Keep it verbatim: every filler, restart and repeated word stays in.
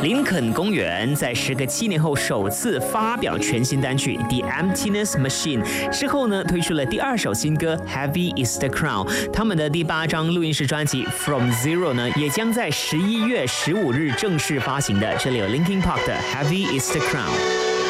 林肯公园在时隔七年后首次发表全新单曲《The Emptiness Machine》之后呢，推出了第二首新歌《Heavy Is the Crown》。他们的第八张录音室专辑《From Zero》呢，也将在十一月十五日正式发行的。这里有 Linkin Park 的《Heavy Is the Crown》。